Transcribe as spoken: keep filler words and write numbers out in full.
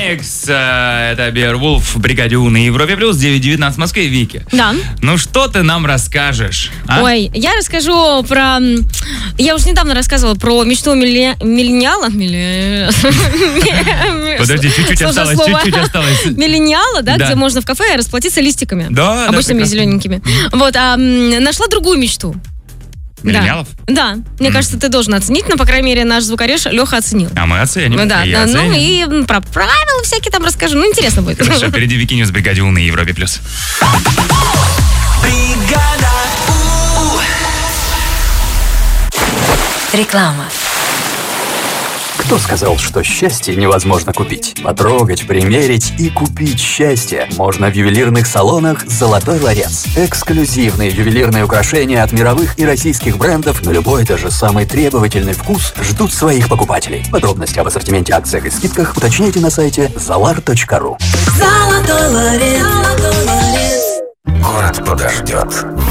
Микс, э, это Беовулф в бригаде У на Европе плюс, девять девятнадцать в Москве. Вики. Да. Ну что ты нам расскажешь? А? Ой, я расскажу про... Я уже недавно рассказывала про мечту милли... миллениала. Милли... Подожди, чуть-чуть осталось, чуть-чуть осталось. Миллениала, да, Да. где можно в кафе расплатиться листиками. Да, да, обычными прекрасно. зелененькими. Вот, а м, нашла другую мечту. Миллениалов? Да, да. Мне М. кажется, ты должен оценить, но, по крайней мере, наш звукореж Леха оценил. А мы оценим. Ну да, Я да, ну оценим. и м, про правила всякие там расскажу. Ну, интересно будет. Хорошо, впереди Вики Ньюс в бригаде У на Европе плюс. Бригада У. Реклама. Кто сказал, что счастье невозможно купить? Потрогать, примерить и купить счастье можно в ювелирных салонах «Золотой ларец». Эксклюзивные ювелирные украшения от мировых и российских брендов на любой, даже самый требовательный вкус ждут своих покупателей. Подробности об ассортименте, акциях и скидках уточняйте на сайте золар точка ру. Золотой ларец. Город подождет.